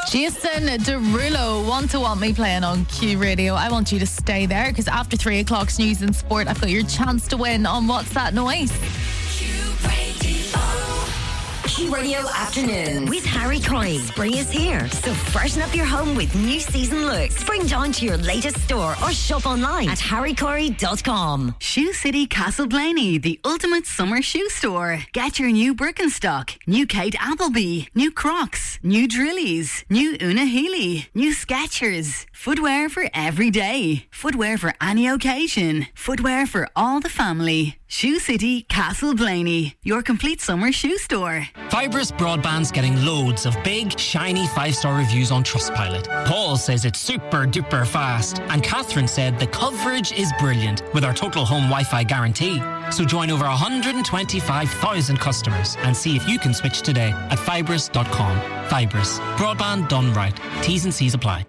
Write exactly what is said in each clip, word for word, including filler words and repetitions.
Jason Derulo, Want to Want Me, playing on Q Radio. I want you to stay there because after three o'clock's news and sport, I've got your chance to win on What's That Noise? Q Radio Afternoon with Harry Coyne. Spring is here, so freshen up your home with new season looks. Spring down to your latest store or shop online at harry corey dot com. Shoe City Castleblaney, the ultimate summer shoe store. Get your new Birkenstock, new Kate Appleby, new Crocs, new Drillies, new Una Healy, new Skechers. Footwear for every day. Footwear for any occasion. Footwear for all the family. Shoe City Castleblaney, your complete summer shoe store. Fibrous Broadband's getting loads of big, shiny five-star reviews on Trustpilot. Paul says it's super duper fast, and Catherine said the coverage is brilliant with our total home Wi-Fi guarantee. So join over one hundred twenty-five thousand customers and see if you can switch today at fibrous dot com. Fibrous. Broadband done right. T's and C's apply.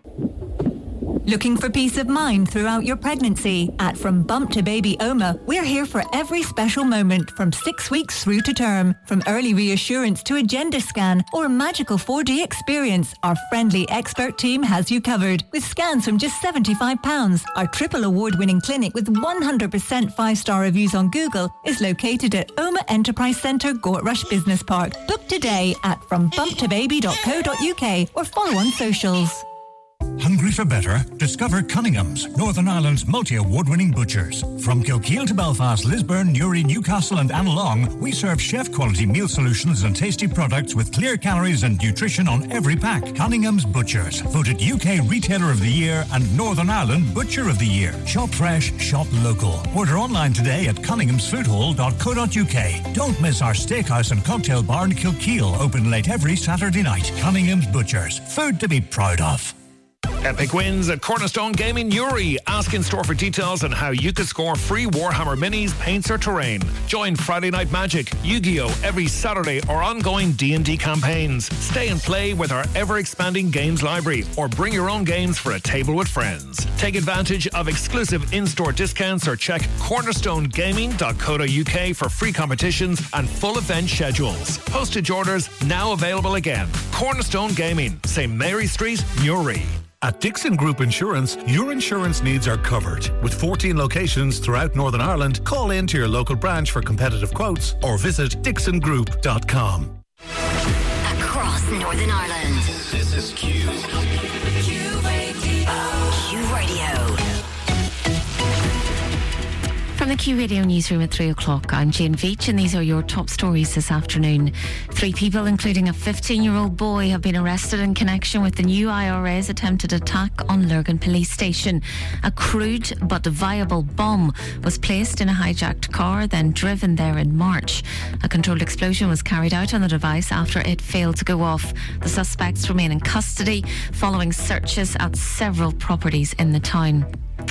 Looking for peace of mind throughout your pregnancy? At From Bump to Baby Oma, we're here for every special moment from six weeks through to term. From early reassurance to a gender scan or a magical four D experience, our friendly expert team has you covered. With scans from just seventy-five pounds, our triple award-winning clinic with one hundred percent five-star reviews on Google is located at Oma Enterprise Centre, Gortrush Business Park. Book today at from bump to baby dot co dot uk or follow on socials. Hungry for better? Discover Cunningham's, Northern Ireland's multi-award-winning butchers. From Kilkeel to Belfast, Lisburn, Newry, Newcastle and Annalong, we serve chef-quality meal solutions and tasty products with clear calories and nutrition on every pack. Cunningham's Butchers, voted U K Retailer of the Year and Northern Ireland Butcher of the Year. Shop fresh, shop local. Order online today at cunninghams food hall dot co dot uk. Don't miss our steakhouse and cocktail bar in Kilkeel, open late every Saturday night. Cunningham's Butchers, food to be proud of. Epic wins at Cornerstone Gaming Newry. Ask in store for details on how you could score free Warhammer minis, paints or terrain. Join Friday Night Magic, Yu-Gi-Oh! Every Saturday or ongoing D and D campaigns. Stay and play with our ever-expanding games library or bring your own games for a table with friends. Take advantage of exclusive in-store discounts or check cornerstone gaming dot co dot uk for free competitions and full event schedules. Postage orders now available again. Cornerstone Gaming, Saint Mary Street, Newry. At Dixon Group Insurance, your insurance needs are covered. With fourteen locations throughout Northern Ireland, call in to your local branch for competitive quotes or visit dixon group dot com. Across Northern Ireland. This is Q. Q Radio. Q Radio. From the Q Radio newsroom at three o'clock, I'm Jane Veach and these are your top stories this afternoon. Three people, including a fifteen-year-old boy, have been arrested in connection with the new I R A's attempted attack on Lurgan Police Station. A crude but viable bomb was placed in a hijacked car, then driven there in March. A controlled explosion was carried out on the device after it failed to go off. The suspects remain in custody following searches at several properties in the town.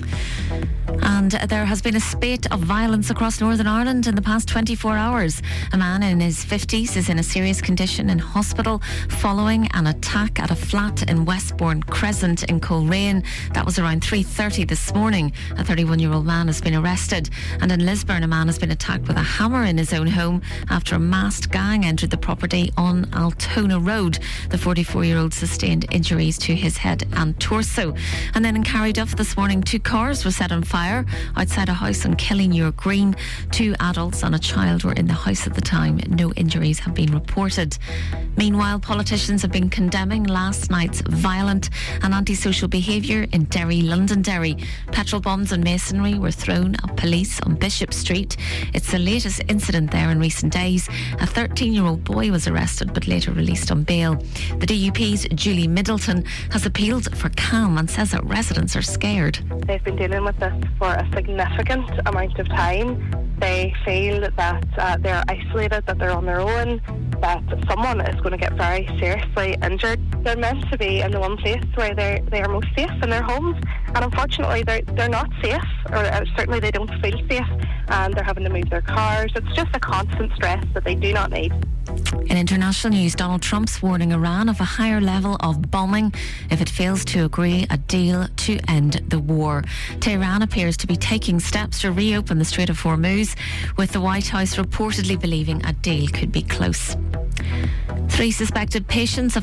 And there has been a spate of violence across Northern Ireland in the past twenty-four hours. A man in his fifties is in a serious condition in hospital following an attack at a flat in Westbourne Crescent in Coleraine. That was around three thirty this morning. A thirty-one-year-old man has been arrested. And in Lisburn, a man has been attacked with a hammer in his own home after a masked gang entered the property on Altona Road. The forty-four-year-old sustained injuries to his head and torso. And then in Carryduff this morning, two cars were set on fire outside a house on Killinure Green. Two adults and a child were in the house at the time. No injuries have been reported. Meanwhile, politicians have been condemning last night's violent and antisocial behaviour in Derry, Londonderry. Petrol bombs and masonry were thrown at police on Bishop Street. It's the latest incident there in recent days. A thirteen-year-old boy was arrested but later released on bail. The D U P's Julie Middleton has appealed for calm and says that residents are scared. They've been dealing with this for a significant amount of time. They feel that uh, they're isolated, that they're on their own, that someone is going to get very seriously injured. They're meant to be in the one place where they're, they are most safe in their homes, and unfortunately they're, they're not safe, or uh, certainly they don't feel safe, and they're having to move their cars. It's just a constant stress that they do not need. In international news, Donald Trump's warning Iran of a higher level of bombing if it fails to agree a deal to end the war. Tehran appears to be taking steps to reopen the Strait of Hormuz, with the White House reportedly believing a deal could be close. Three suspected patients of a rat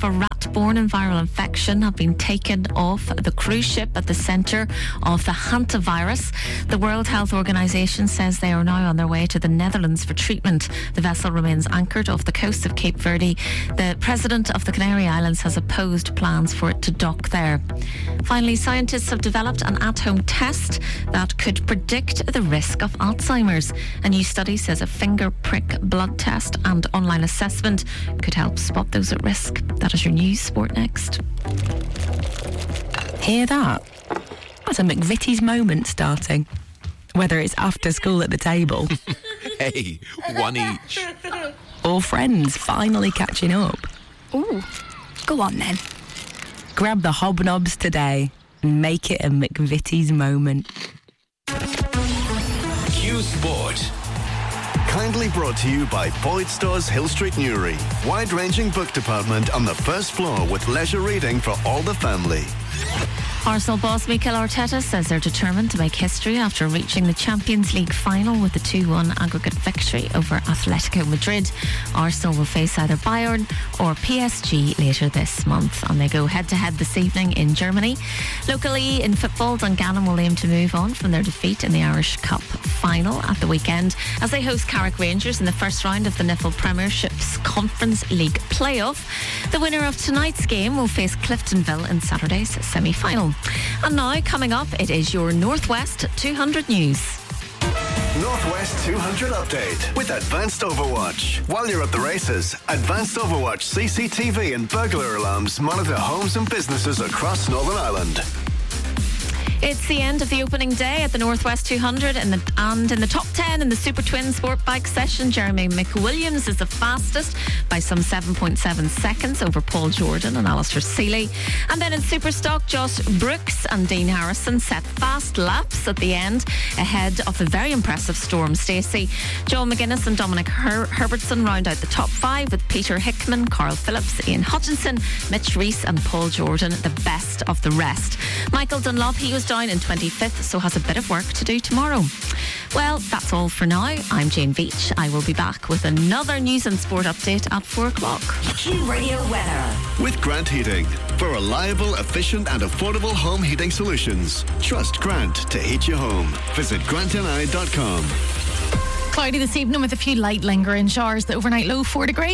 rat-borne and viral infection have been taken off the cruise ship at the centre of the hantavirus. The World Health Organization says they are now on their way to the Netherlands for treatment. The vessel remains anchored off the coast of Cape Verde. The president of the Canary Islands has opposed plans for it to dock there. Finally, scientists have developed an at-home test that could predict the risk of Alzheimer's. A new study says a finger prick blood test and online assessment could help spot those at risk. That is your news. Sport next. Hear that? That's a McVitie's moment starting. Whether it's after school at the table. Hey, one each. Or friends finally catching up. Ooh, go on then. Grab the hobnobs today and make it a McVitie's moment. Q Sport. Kindly brought to you by Boyd Stores Hill Street Newry. Wide-ranging book department on the first floor with leisure reading for all the family. Arsenal boss Mikel Arteta says they're determined to make history after reaching the Champions League final with a two one aggregate victory over Atletico Madrid. Arsenal will face either Bayern or P S G later this month, and they go head-to-head this evening in Germany. Locally in football, Dungannon will aim to move on from their defeat in the Irish Cup final at the weekend as they host Carrick Rangers in the first round of the N I F L Premiership's Conference League playoff. The winner of tonight's game will face Cliftonville in Saturday's semi-final. And now, coming up, it is your Northwest two hundred news. Northwest two hundred update with Advanced Overwatch. While you're at the races, Advanced Overwatch C C T V and burglar alarms monitor homes and businesses across Northern Ireland. It's the end of the opening day at the Northwest two hundred, and, the, and in the top ten in the Super Twin Sport Bike session, Jeremy McWilliams is the fastest by some seven point seven seconds over Paul Jordan and Alistair Seeley. And then in Superstock, Josh Brooks and Dean Harrison set fast laps at the end ahead of the very impressive Storm Stacey. Joe McGuinness and Dominic Her- Herbertson round out the top five, with Peter Hickman, Carl Phillips, Ian Hutchinson, Mitch Rees and Paul Jordan the best of the rest. Michael Dunlop, he was down in twenty-fifth, so has a bit of work to do tomorrow. Well, that's all for now. I'm Jane Veach. I will be back with another news and sport update at four o'clock. Q Radio weather. With Grant Heating. For reliable, efficient and affordable home heating solutions. Trust Grant to heat your home. Visit grant n i dot com. Cloudy this evening with a few light lingering showers. The overnight low four degrees.